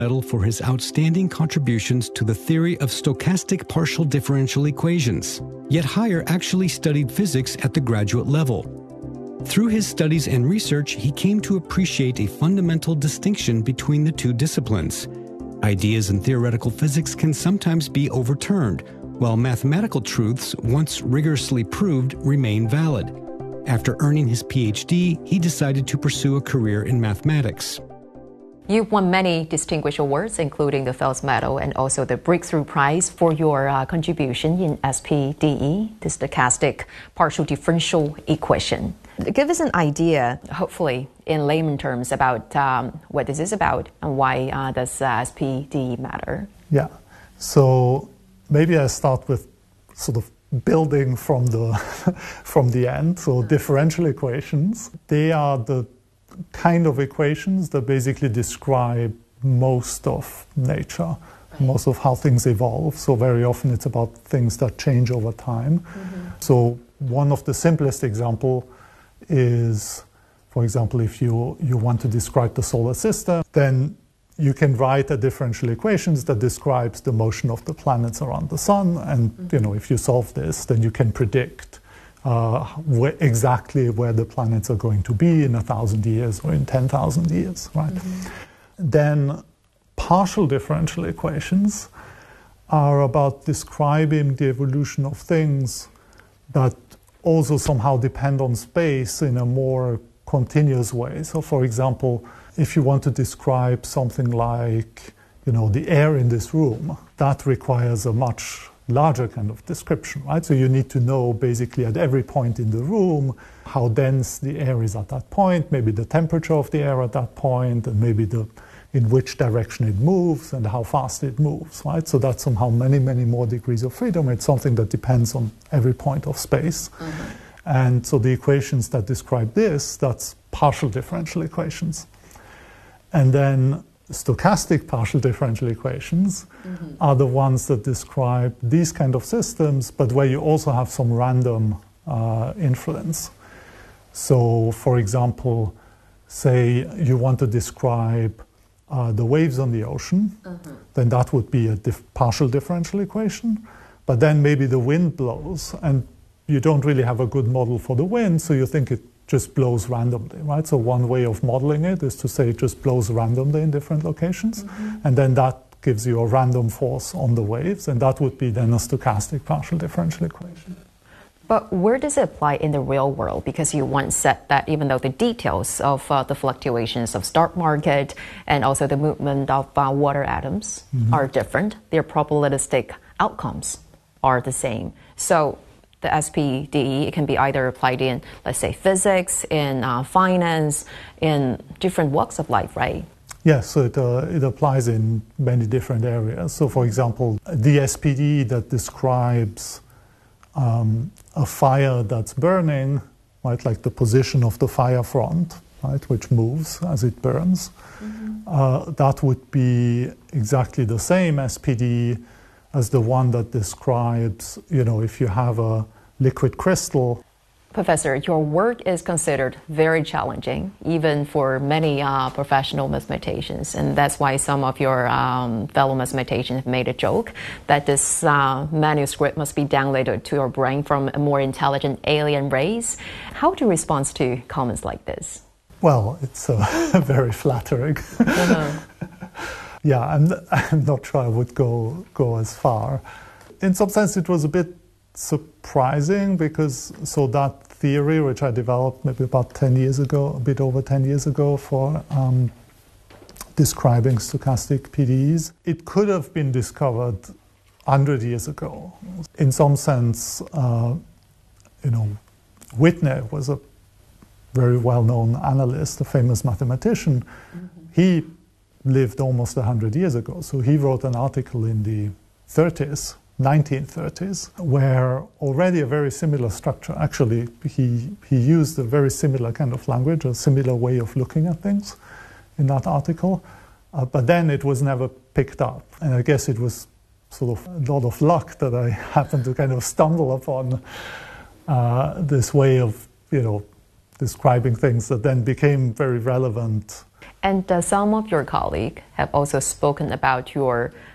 Medal for his outstanding contributions to the theory of stochastic partial differential equations. Yet Heyer actually studied physics at the graduate level. Through his studies and research, he came to appreciate a fundamental distinction between the two disciplines. Ideas in theoretical physics can sometimes be overturned, while mathematical truths, once rigorously proved, remain valid. After earning his PhD, he decided to pursue a career in mathematics. You've won many distinguished awards, including the Fields Medal and also the Breakthrough Prize for your contribution in SPDE, the stochastic partial differential equation. Give us an idea, hopefully in layman terms, about what this is about and why does SPDE matter? Yeah, so maybe I start with sort of building from the end. So differential equations, they are the kind of equations that basically describe most of nature, most of how things evolve. So very often it's about things that change over time. So one of the simplest example is, for example, if you want to describe the solar system, then you can write a differential equations that describes the motion of the planets around the sun. And if you solve this, then you can predict exactly where the planets are going to be in 1,000 years or in 10,000 years, right? Then partial differential equations are about describing the evolution of things that also somehow depend on space in a more continuous way. So for example, if you want to describe something like, the air in this room, that requires a much larger kind of description, right? So you need to know basically at every point in the room how dense the air is at that point, maybe the temperature of the air at that point, and maybe in which direction it moves and how fast it moves, right? So that's somehow many, many more degrees of freedom. It's something that depends on every point of space. And so the equations that describe this, that's partial differential equations. And then stochastic partial differential equations are the ones that describe these kind of systems, but where you also have some random influence. So, for example, say you want to describe the waves on the ocean, then that would be a partial differential equation. But then maybe the wind blows, and you don't really have a good model for the wind, so you think it just blows randomly, right? So one way of modeling it is to say it just blows randomly in different locations, and then that gives you a random force on the waves, and that would be then a stochastic partial differential equation. But where does it apply in the real world? Because you once said that even though the details of the fluctuations of stock market and also the movement of water atoms are different, their probabilistic outcomes are the same. So the SPDE, it can be either applied in, let's say, physics, in finance, in different walks of life, right? Yes, so it applies in many different areas. So, for example, the SPDE that describes a fire that's burning, right, like the position of the fire front, right, which moves as it burns, that would be exactly the same SPDE as the one that describes, if you have a liquid crystal. Professor, your work is considered very challenging, even for many professional mathematicians, and that's why some of your fellow mathematicians have made a joke that this manuscript must be downloaded to your brain from a more intelligent alien race. How do you respond to comments like this? Well, it's very flattering. Yeah, I'm not sure I would go as far. In some sense, it was a bit surprising because that theory, which I developed maybe about 10 years ago, a bit over 10 years ago for describing stochastic PDEs, it could have been discovered 100 years ago. In some sense, Whitney was a very well-known analyst, a famous mathematician. He lived almost 100 years ago. So he wrote an article in the 1930s, where already a very similar structure, actually he used a very similar kind of language, a similar way of looking at things in that article, but then it was never picked up. And I guess it was sort of a lot of luck that I happened to kind of stumble upon this way of, describing things that then became very relevant. And some of your colleagues have also spoken about your